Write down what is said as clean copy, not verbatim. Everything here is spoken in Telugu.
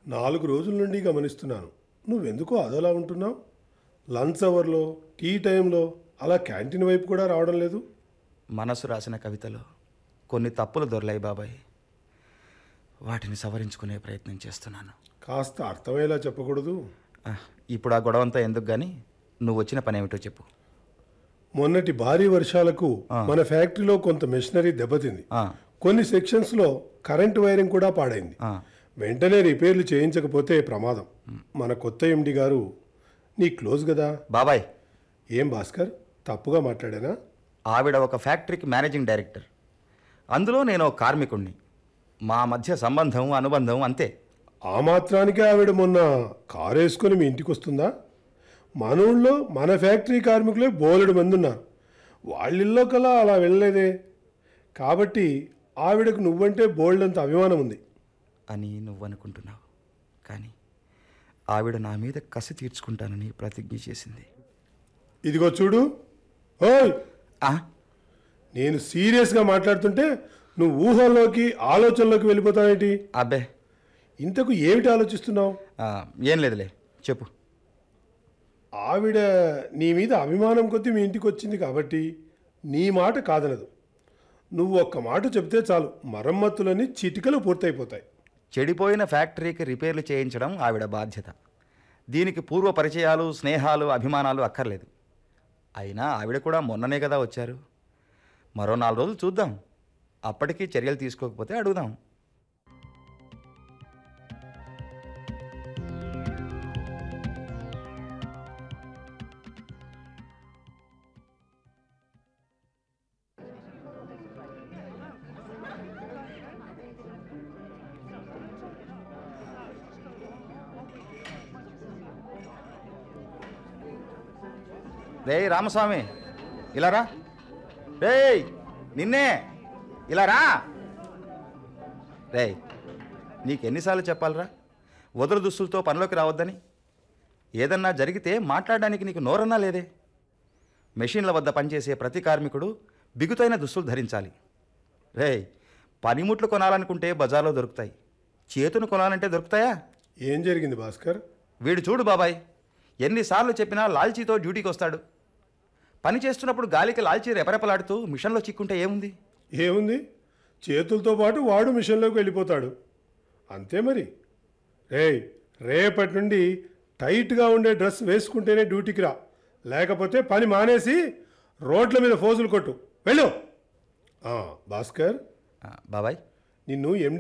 4 రోజుల నుండి గమనిస్తున్నాను. నువ్వెందుకో అదోలా ఉంటున్నావు? లంచ్ అవర్లో, టీ టైంలో అలా క్యాంటీన్ వైపు కూడా రావడం లేదు. మనసు రాసిన కవితలో కొన్ని తప్పులు దొరలాయి బాబాయ్. వాటిని సవరించుకునే ప్రయత్నం చేస్తున్నాను. కాస్త అర్థమయ్యేలా చెప్పకూడదు? ఇప్పుడు ఆ గొడవంతా ఎందుకు కానీ నువ్వు వచ్చిన పని ఏమిటో చెప్పు. మొన్నటి భారీ వర్షాలకు మన ఫ్యాక్టరీలో కొంత మెషినరీ దెబ్బతింది. కొన్ని సెక్షన్స్లో కరెంటు వైరింగ్ కూడా పాడైంది. వెంటనే రిపేర్లు చేయించకపోతే ప్రమాదం. మన కొత్త ఎండి గారు నీ క్లోజ్ కదా బాబాయ్. ఏం భాస్కర్, తప్పుగా మాట్లాడానా? ఆవిడ ఒక ఫ్యాక్టరీకి మేనేజింగ్ డైరెక్టర్, అందులో నేను ఒక కార్మికుణ్ణి. మా మధ్య సంబంధం అనుబంధం అంతే. ఆ మాత్రానికే ఆవిడ మొన్న కారు వేసుకొని మీ ఇంటికి వస్తుందా? మన ఊళ్ళో మన ఫ్యాక్టరీ కార్మికులే బోలెడు మంది ఉన్నారు. వాళ్ళిల్లో కల్లా అలా వెళ్ళలేదే. కాబట్టి ఆవిడకు నువ్వంటే బోల్డంత అభిమానం ఉంది అని నువ్వు అనుకుంటున్నావు, కానీ ఆవిడ నా మీద కసి తీర్చుకుంటానని ప్రతిజ్ఞ చేసింది. ఇదిగో చూడు. ఓయ్, ఆ? నేను సీరియస్గా మాట్లాడుతుంటే నువ్వు ఊహల్లోకి ఆలోచనలోకి వెళ్ళిపోతావేంటి? అబ్బే, ఇంతకు ఏమిటి ఆలోచిస్తున్నావు? ఏం లేదులే, చెప్పు. ఆవిడ నీ మీద అభిమానం కొద్దీ మీ ఇంటికి వచ్చింది కాబట్టి నీ మాట కాదనదు. నువ్వు ఒక్క మాట చెప్తే చాలు, మరమ్మతులన్నీ చిటికలు పూర్తయిపోతాయి. చెడిపోయిన ఫ్యాక్టరీకి రిపేర్లు చేయించడం ఆవిడ బాధ్యత. దీనికి పూర్వ పరిచయాలు, స్నేహాలు, అభిమానాలు అక్కర్లేదు. అయినా ఆవిడ కూడా మొన్ననే కదా వచ్చారు. మరో 4 రోజులు చూద్దాం. అప్పటికీ చర్యలు తీసుకోకపోతే అడుగుదాం. రే రామస్వామి, ఇలా రా. రే, నిన్నే, ఇలా రా. రే, నీకెన్నిసార్లు చెప్పాలరా వదులు దుస్తులతో పనిలోకి రావద్దని? ఏదన్నా జరిగితే మాట్లాడడానికి నీకు నోరన్నా లేదే? మెషిన్ల వద్ద పనిచేసే ప్రతి కార్మికుడు బిగుతైన దుస్తులు ధరించాలి. రే, పనిముట్లు కొనాలనుకుంటే బజార్లో దొరుకుతాయి, చేతును కొనాలంటే దొరుకుతాయా? ఏం జరిగింది భాస్కర్? వీడు చూడు బాబాయ్, ఎన్నిసార్లు చెప్పినా లాల్చీతో డ్యూటీకి వస్తాడు. పని చేస్తున్నప్పుడు గాలికి లాల్చీ రెపరెపలాడుతూ మిషన్లో చిక్కుంటే ఏముంది? ఏముంది, చేతులతో పాటు వాడు మిషన్లోకి వెళ్ళిపోతాడు. అంతే మరి. రేపటి నుండి టైట్గా ఉండే డ్రెస్ వేసుకుంటేనే డ్యూటీకి రా, లేకపోతే పని మానేసి రోడ్ల మీద ఫోజులు కొట్టు. వెళ్ళు. భాస్కర్, బాబాయ్, నిన్ను ఎండి